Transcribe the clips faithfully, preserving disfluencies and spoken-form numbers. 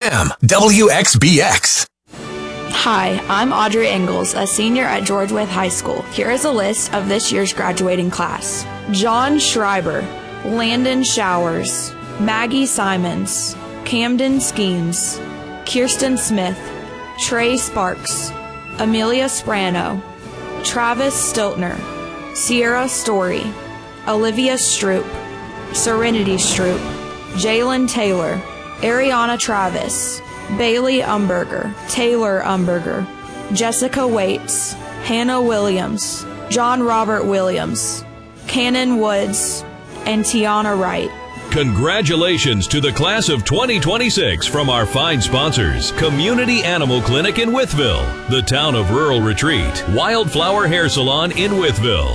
M, W X B X. Hi, I'm Audrey Ingalls, a senior at George Wythe High School. Here is a list of this year's graduating class. John Schreiber, Landon Showers, Maggie Simons, Camden Skeens, Kirsten Smith, Trey Sparks, Amelia Sprano, Travis Stiltner, Sierra Story, Olivia Stroop, Serenity Stroop, Jalen Taylor, Ariana Travis, Bailey Umberger, Taylor Umberger, Jessica Waits, Hannah Williams, John Robert Williams, Cannon Woods, and Tiana Wright. Congratulations to the class of twenty twenty-six from our fine sponsors: Community Animal Clinic in Wytheville, the Town of Rural Retreat, Wildflower Hair Salon in Wytheville.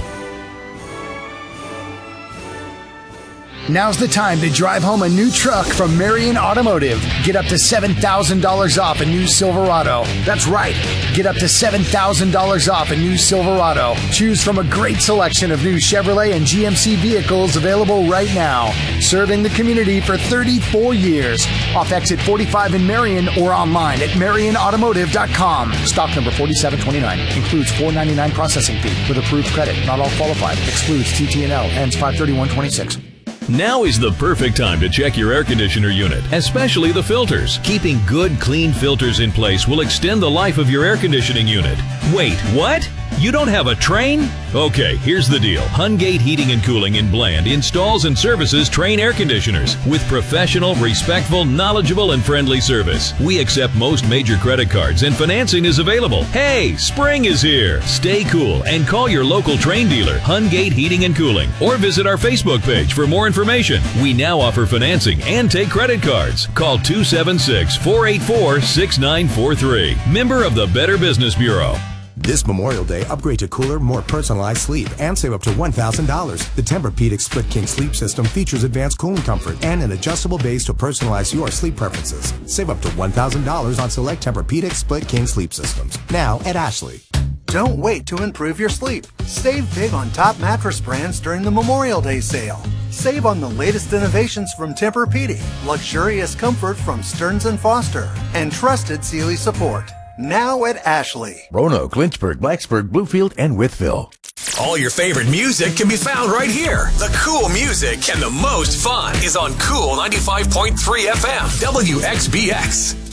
Now's the time to drive home a new truck from Marion Automotive. Get up to seven thousand dollars off a new Silverado. That's right. Get up to seven thousand dollars off a new Silverado. Choose from a great selection of new Chevrolet and G M C vehicles available right now. Serving the community for thirty-four years. Off exit forty-five in Marion or online at marion automotive dot com. Stock number forty-seven twenty-nine. Includes four ninety-nine processing fee with approved credit. Not all qualified. Excludes T T and L. Ends five thirty-one twenty-six. Now is the perfect time to check your air conditioner unit, especially the filters. Keeping good, clean filters in place will extend the life of your air conditioning unit. Wait, what? You don't have a Trane? Okay, here's the deal. Hungate Heating and Cooling in Bland installs and services Trane air conditioners with professional, respectful, knowledgeable, and friendly service. We accept most major credit cards and financing is available. Hey, spring is here. Stay cool and call your local Trane dealer, Hungate Heating and Cooling, or visit our Facebook page for more information. We now offer financing and take credit cards. Call two seven six, four eight four, six nine four three. Member of the Better Business Bureau. This Memorial Day, upgrade to cooler, more personalized sleep and save up to one thousand dollars. The Tempur-Pedic Split King Sleep System features advanced cooling comfort and an adjustable base to personalize your sleep preferences. Save up to one thousand dollars on select Tempur-Pedic Split King Sleep Systems. Now at Ashley. Don't wait to improve your sleep. Save big on top mattress brands during the Memorial Day sale. Save on the latest innovations from Tempur-Pedic, luxurious comfort from Stearns and Foster, and trusted Sealy support. Now at Ashley. Roanoke, Lynchburg, Blacksburg, Bluefield, and Wytheville. All your favorite music can be found right here. The cool music and the most fun is on Cool ninety-five point three F M, W X B X.